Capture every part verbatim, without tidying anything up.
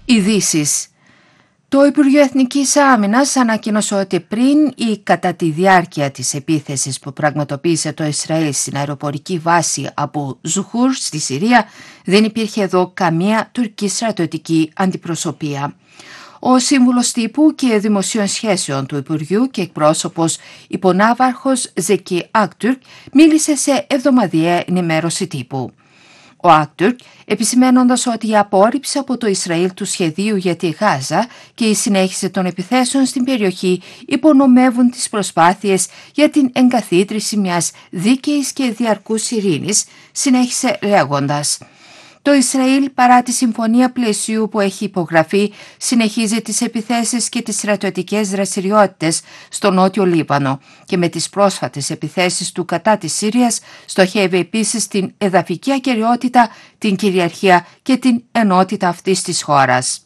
Ειδήσεις. Το Υπουργείο Εθνικής Άμυνας ανακοίνωσε ότι πριν ή κατά τη διάρκεια της επίθεσης που πραγματοποίησε το Ισραήλ στην αεροπορική βάση Αμπού Ζουχούρ στη Συρία δεν υπήρχε εδώ καμία τουρκική στρατιωτική αντιπροσωπεία. Ο σύμβουλος τύπου και δημοσίων σχέσεων του Υπουργείου και εκπρόσωπος υπονάβαρχος Ζεκί Άκτουρκ μίλησε σε εβδομαδιαία ενημέρωση τύπου. Ο Άκτουρκ, επισημένοντας ότι η απόρριψη από το Ισραήλ του σχεδίου για τη Γάζα και η συνέχιση των επιθέσεων στην περιοχή υπονομεύουν τις προσπάθειες για την εγκαθίδρυση μιας δίκαιης και διαρκούς ειρήνης, συνέχισε λέγοντας: «Το Ισραήλ, παρά τη συμφωνία πλαισίου που έχει υπογραφεί, συνεχίζει τις επιθέσεις και τις στρατιωτικές δραστηριότητες στο νότιο Λίβανο και με τις πρόσφατες επιθέσεις του κατά της Συρίας στοχεύει επίσης την εδαφική ακεραιότητα, την κυριαρχία και την ενότητα αυτής της χώρας».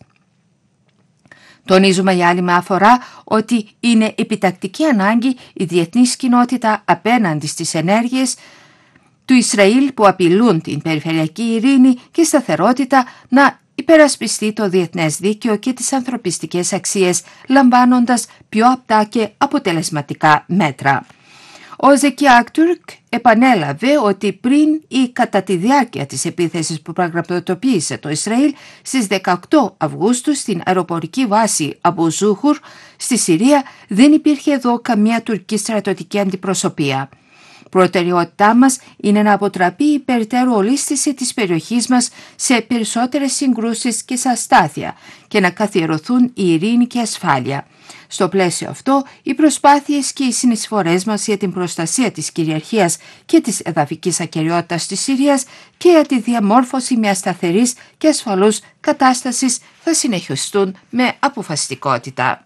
Τονίζουμε για άλλη μια φορά ότι είναι επιτακτική ανάγκη η διεθνής κοινότητα απέναντι στις ενέργειες του Ισραήλ που απειλούν την περιφερειακή ειρήνη και σταθερότητα να υπερασπιστεί το διεθνές δίκαιο και τις ανθρωπιστικές αξίες, λαμβάνοντας πιο απτά και αποτελεσματικά μέτρα. Ο Ζεκί Άκτουρκ επανέλαβε ότι πριν ή κατά τη διάρκεια της επίθεσης που πραγματοποίησε το Ισραήλ στις δεκαοκτώ Αυγούστου στην αεροπορική βάση Αμπού Ζουχούρ στη Συρία δεν υπήρχε εδώ καμία τουρκική στρατιωτική αντιπροσωπεία. Προτεραιότητά μας είναι να αποτραπεί η περαιτέρω ολίσθηση της περιοχής μας σε περισσότερες συγκρούσεις και σε αστάθεια και να καθιερωθούν η ειρήνη και ασφάλεια. Στο πλαίσιο αυτό, οι προσπάθειες και οι συνεισφορές μας για την προστασία της κυριαρχίας και της εδαφικής ακεραιότητας της Συρίας και για τη διαμόρφωση μιας σταθερής και ασφαλούς κατάστασης θα συνεχιστούν με αποφασιστικότητα.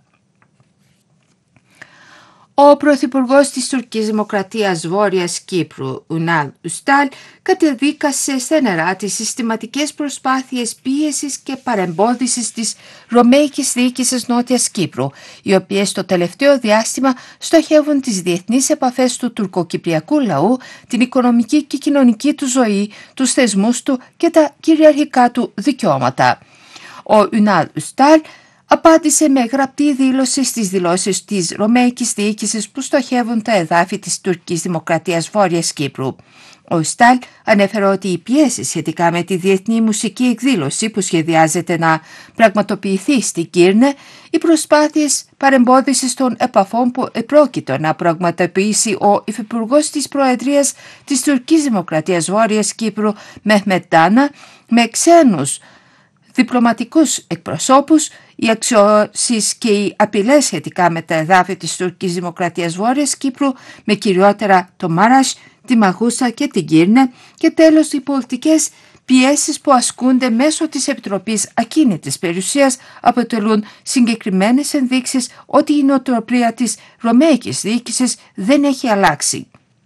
Ο Πρωθυπουργός της Τουρκικής Δημοκρατίας Βόρειας Κύπρου, Ουνάλ Ουστάλ, καταδίκασε στεναρά τις συστηματικές προσπάθειες πίεσης και παρεμπόδισης της Ρωμαϊκής Διοίκησης Νότιας Κύπρου, οι οποίες το τελευταίο διάστημα στοχεύουν τις διεθνείς επαφές του τουρκοκυπριακού λαού, την οικονομική και κοινωνική του ζωή, τους θεσμούς του και τα κυριαρχικά του δικαιώματα. Ο Ουνάλ Ουστάλ απάντησε με γραπτή δήλωση στις δηλώσεις της Ρωμαϊκής Διοίκησης που στοχεύουν τα εδάφη της Τουρκικής Δημοκρατίας Βόρειας Κύπρου. Ο Στάλ ανέφερε ότι οι πιέσεις σχετικά με τη διεθνή μουσική εκδήλωση που σχεδιάζεται να πραγματοποιηθεί στην Κύρνε, οι προσπάθειες παρεμπόδισης των επαφών που επρόκειτο να πραγματοποιήσει ο Υφυπουργός της Προεδρίας της Τουρκικής Δημοκρατίας Βόρειας Κύπρου, Μεχμετ Ντάνα, με ξένους διπλωματικούς εκπροσώπους, οι αξιώσεις και οι απειλές σχετικά με τα εδάφη της Τουρκικής Δημοκρατίας Βόρειας Κύπρου, με κυριότερα το Μάρας, τη Μαγούσα και την Κύρνε, και τέλος οι πολιτικές πιέσεις που ασκούνται μέσω της Επιτροπής Ακίνητης Περιουσίας αποτελούν συγκεκριμένες ενδείξεις ότι η νοοτροπία της Ρωμαϊκής Διοίκησης δεν έχει αλλάξει.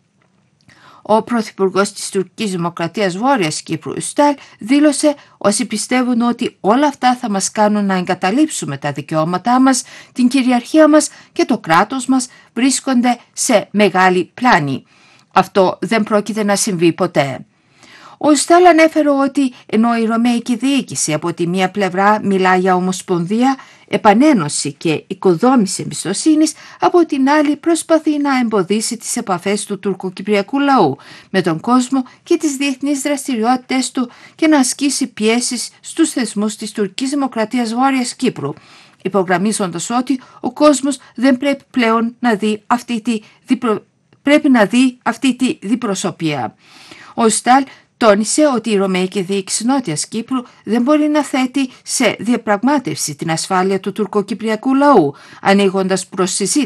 Ο Πρωθυπουργός της Τουρκικής Δημοκρατίας Βόρειας Κύπρου, Ουστάλ, δήλωσε: «Όσοι πιστεύουν ότι όλα αυτά θα μας κάνουν να εγκαταλείψουμε τα δικαιώματά μας, την κυριαρχία μας και το κράτος μας, βρίσκονται σε μεγάλη πλάνη. Αυτό δεν πρόκειται να συμβεί ποτέ». Ο Ουστάλ ανέφερε ότι ενώ η Ρωμαϊκή Διοίκηση από τη μία πλευρά μιλά για ομοσπονδία, επανένωση και οικοδόμηση εμπιστοσύνης, από την άλλη προσπαθεί να εμποδίσει τις επαφές του τουρκοκυπριακού λαού με τον κόσμο και τις διεθνείς δραστηριότητες του και να ασκήσει πιέσεις στους θεσμούς της Τουρκικής Δημοκρατίας Βόρειας Κύπρου, υπογραμμίζοντας ότι ο κόσμος δεν πρέπει πλέον να δει αυτή τη, διπρο... πρέπει να δει αυτή τη διπροσωπία. Ο Ουστάλ τόνισε ότι η Ρωμαϊκή Διοίκηση Νότιας Κύπρου δεν μπορεί να θέτει σε διαπραγμάτευση την ασφάλεια του τουρκοκυπριακού λαού, ανοίγοντας προς συζήτηση